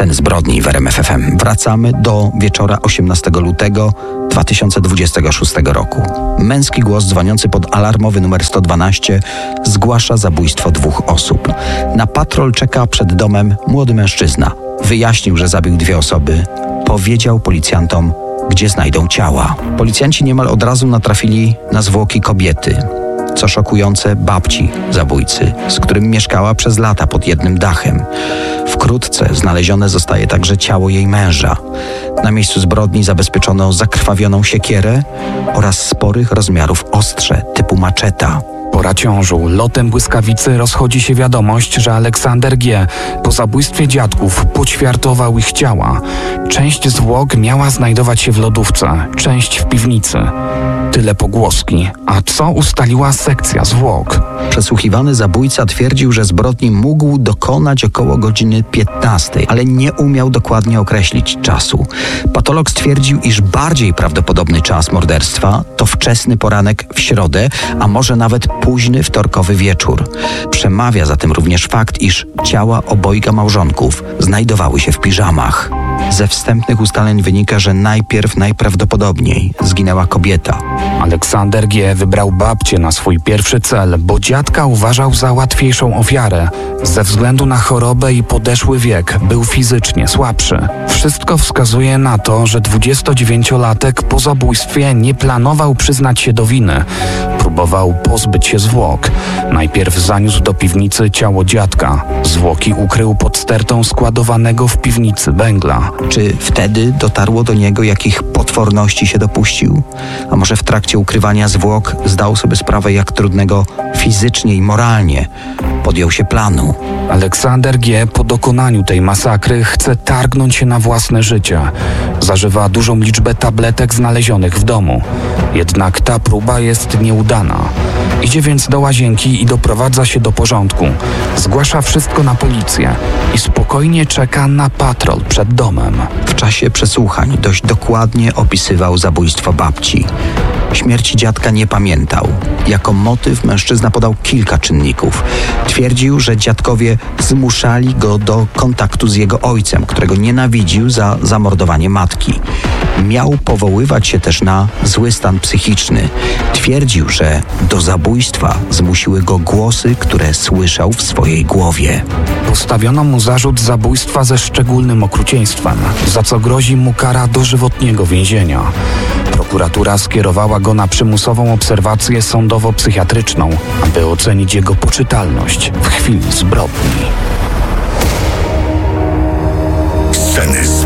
Sceny zbrodni w RMF FM. Wracamy do wieczora 18 lutego 2026 roku. Męski głos dzwoniący pod alarmowy numer 112 zgłasza zabójstwo 2 osób. Na patrol czeka przed domem młody mężczyzna. Wyjaśnił, że zabił 2 osoby. Powiedział policjantom, gdzie znajdą ciała. Policjanci niemal od razu natrafili na zwłoki kobiety. Co szokujące, babci zabójcy, z którym mieszkała przez lata pod jednym dachem. Wkrótce znalezione zostaje także ciało jej męża. Na miejscu zbrodni zabezpieczono zakrwawioną siekierę oraz sporych rozmiarów ostrze typu maczeta. Po raciążu, lotem błyskawicy rozchodzi się wiadomość, że Aleksander G. po zabójstwie dziadków poćwiartował ich ciała. Część zwłok miała znajdować się w lodówce, część w piwnicy. Tyle pogłoski. A co ustaliła sekcja zwłok? Przesłuchiwany zabójca twierdził, że zbrodni mógł dokonać około godziny 15, ale nie umiał dokładnie określić czasu. Patolog stwierdził, iż bardziej prawdopodobny czas morderstwa to wczesny poranek w środę, a może nawet późny wtorkowy wieczór. Przemawia za tym również fakt, iż ciała obojga małżonków znajdowały się w piżamach. Ze wstępnych ustaleń wynika, że najprawdopodobniej zginęła kobieta. Aleksander G. wybrał babcię na swój pierwszy cel, bo dziadka uważał za łatwiejszą ofiarę. Ze względu na chorobę i podeszły wiek był fizycznie słabszy. Wszystko wskazuje na to, że 29-latek po zabójstwie nie planował przyznać się do winy. Próbował pozbyć się zwłok. Najpierw zaniósł do piwnicy ciało dziadka. Zwłoki ukrył pod stertą składowanego w piwnicy węgla. Czy wtedy dotarło do niego, jakich potworności się dopuścił? A może w trakcie ukrywania zwłok zdał sobie sprawę, jak trudnego fizycznie i moralnie podjął się planu? Aleksander G. po dokonaniu tej masakry chce targnąć się na własne życie. Zażywa dużą liczbę tabletek znalezionych w domu. Jednak ta próba jest nieudana. Idzie więc do łazienki i doprowadza się do porządku. Zgłasza wszystko na policję i spokojnie czeka na patrol przed domem. W czasie przesłuchań dość dokładnie opisywał zabójstwo babci. Śmierci dziadka nie pamiętał. Jako motyw mężczyzna podał kilka czynników. Twierdził, że dziadkowie zmuszali go do kontaktu z jego ojcem, którego nienawidził za zamordowanie matki. Miał powoływać się też na zły stan psychiczny. Twierdził, że do zabójstwa zmusiły go głosy, które słyszał w swojej głowie. Postawiono mu zarzut zabójstwa ze szczególnym okrucieństwem, za co grozi mu kara dożywotniego więzienia. Prokuratura skierowała go na przymusową obserwację sądowo-psychiatryczną, aby ocenić jego poczytalność w chwili zbrodni. Sceny